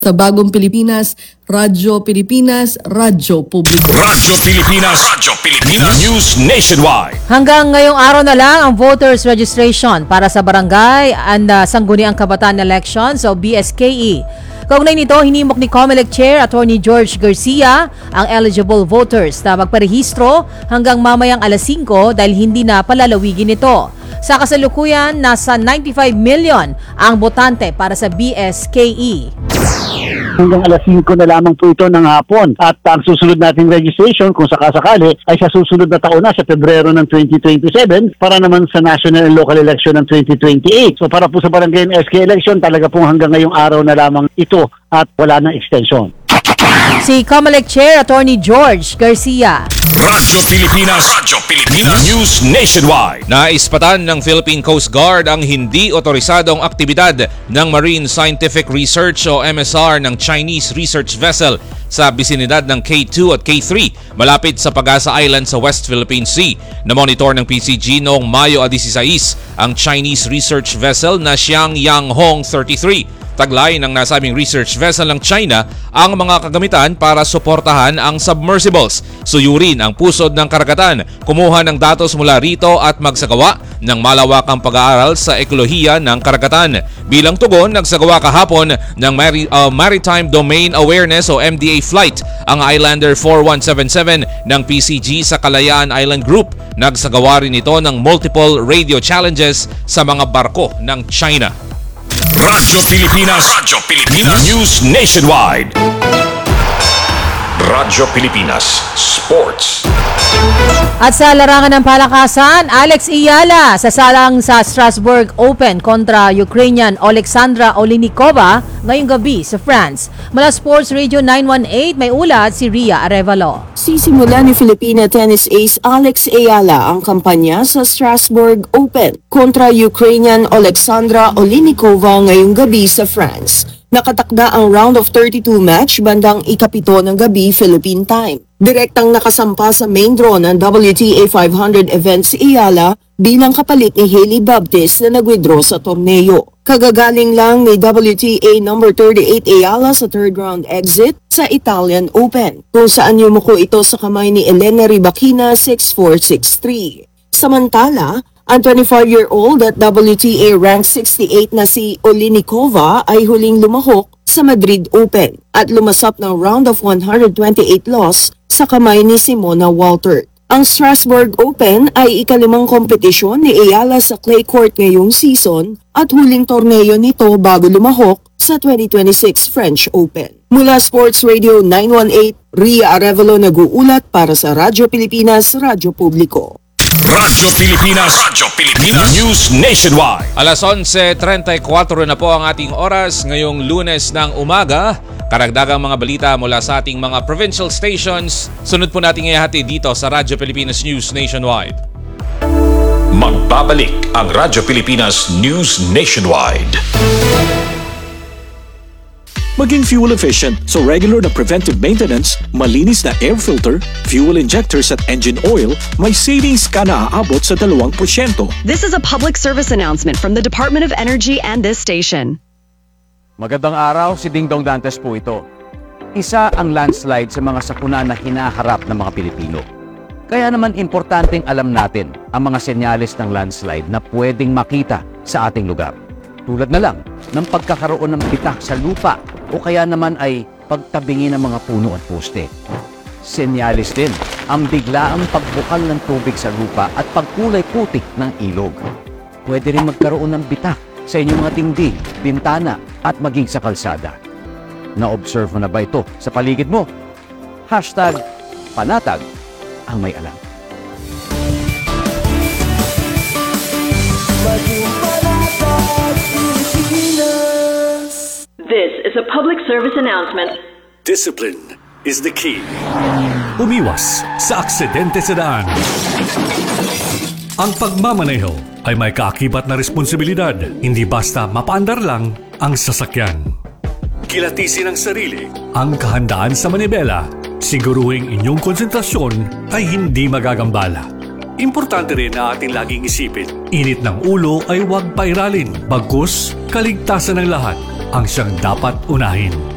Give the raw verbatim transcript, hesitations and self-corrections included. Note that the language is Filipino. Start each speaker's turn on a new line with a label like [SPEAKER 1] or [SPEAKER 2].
[SPEAKER 1] Sa Bagong Pilipinas, Radyo Pilipinas, Radyo Publiko.
[SPEAKER 2] Radyo Pilipinas, Radyo Pilipinas, News Nationwide.
[SPEAKER 3] Hanggang ngayong araw na lang ang voters registration para sa barangay and uh, Sangguniang Kabataan Elections o B S K E. Kaugnay nito, hinimok ni COMELEC Chair Attorney George Garcia ang eligible voters na magparehistro hanggang mamayang alas singko dahil hindi na palalawigin ito. Sa kasalukuyan, nasa ninety-five million ang botante para sa B S K E.
[SPEAKER 4] Hanggang alas singko na lamang po ito ng hapon at ang susunod nating registration kung sakasakali ay sa susunod na taon na sa Pebrero ng twenty twenty-seven para naman sa national and local election ng twenty twenty-eight. So para po sa barangay and S K election talaga po hanggang ngayong araw na lamang ito at wala na extension.
[SPEAKER 3] Si COMELEC Chair Attorney George Garcia.
[SPEAKER 2] Radyo Pilipinas, Radyo Pilipinas, News Nationwide.
[SPEAKER 5] Naispatan ng Philippine Coast Guard ang hindi otorisadong aktibidad ng Marine Scientific Research o M S R ng Chinese research vessel sa bisinidad ng K two at K three malapit sa Pag-asa Island sa West Philippine Sea. Na-monitor ng P C G noong Mayo sixteen ang Chinese research vessel na Xiangyang Hong thirty-three. Taglay ng nasabing research vessel ng China ang mga kagamitan para suportahan ang submersibles. Suyurin ang pusod ng karagatan, kumuha ng datos mula rito at magsagawa ng malawakang pag-aaral sa ekolohiya ng karagatan. Bilang tugon, nagsagawa kahapon ng Mari- uh, Maritime Domain Awareness o M D A flight ang Islander four one seven seven ng P C G sa Kalayaan Island Group. Nagsagawa rin ito ng multiple radio challenges sa mga barko ng China.
[SPEAKER 2] Radyo Pilipinas, Radyo Pilipinas, News Nationwide. Radyo Pilipinas, Sports.
[SPEAKER 3] At sa larangan ng palakasan, Alex Iyala sasalang sa Strasbourg Open kontra Ukrainian Alexandra Olinikova ngayong gabi sa France. Mula Sports Radio nine one eight, may ulat si Ria Arevalo.
[SPEAKER 6] Sisimula ni Filipina tennis ace Alex Iyala ang kampanya sa Strasbourg Open kontra Ukrainian Alexandra Olinikova ngayong gabi sa France. Nakatakda ang round of thirty-two match bandang ikapito ng gabi Philippine time. Direktang nakasampa sa main draw ng W T A five hundred events Iyala bilang kapalit ni Hailey Baptist na nag-withdraw sa torneo. Kagagaling lang ni W T A number thirty-eight Iyala sa third round exit sa Italian Open, kung saan yumuko ito sa kamay ni Elena Rybakina six four six three. Samantala, ang twenty-five-year-old at W T A rank sixty-eight na si Olinikova ay huling lumahok sa Madrid Open at lumasap ng round of one hundred twenty-eight loss sa kamay ni Simona Walter. Ang Strasbourg Open ay ikalimang kompetisyon ni Iyala sa clay court ngayong season at huling torneo nito bago lumahok sa twenty twenty-six French Open. Mula Sports Radio nine one eight, Ria Arevalo nag-uulat para sa Radyo Pilipinas, Radyo Publiko.
[SPEAKER 2] Radyo Pilipinas, Radyo Pilipinas, News Nationwide.
[SPEAKER 5] Alas onse trenta-kuatro na po ang ating oras ngayong Lunes ng umaga. Karagdagang mga balita mula sa ating mga provincial stations. Sunod po natin ihati dito sa Radyo Pilipinas News Nationwide.
[SPEAKER 2] Magbabalik ang Radyo Pilipinas News Nationwide.
[SPEAKER 7] Maging fuel efficient, so regular na preventive maintenance, malinis na air filter, fuel injectors at engine oil, may savings ka na aabot sa dalawang porsyento.
[SPEAKER 8] This is a public service announcement from the Department of Energy and this station.
[SPEAKER 9] Magandang araw, si Dingdong Dantes po ito. Isa ang landslide sa mga sakuna na hinaharap ng mga Pilipino. Kaya naman importanteng alam natin ang mga senyales ng landslide na pwedeng makita sa ating lugar. Tulad na lang ng pagkakaroon ng bitak sa lupa o kaya naman ay pagtabingi ng mga puno at poste. Senyales din ang biglaang pagbukal ng tubig sa lupa at pagkulay putik ng ilog. Pwede rin magkaroon ng bitak sa inyong mga dingding, bintana at maging sa kalsada. Na-observe mo na ba ito sa paligid mo? Hashtag panatag ang may alam.
[SPEAKER 10] This is a public service announcement.
[SPEAKER 11] Discipline is the key. Umiwas sa aksidente sa daan. Ang pagmamaneho ay may kaakibat na responsibilidad, hindi basta mapaandar lang ang sasakyan. Kilatisin ang sarili, ang kahandaan sa manibela, siguruhing inyong konsentrasyon ay hindi magagambala. Importante rin na ating laging isipin, init ng ulo ay huwag pairalin, bagkus kaligtasan ng lahat ang siyang dapat unahin.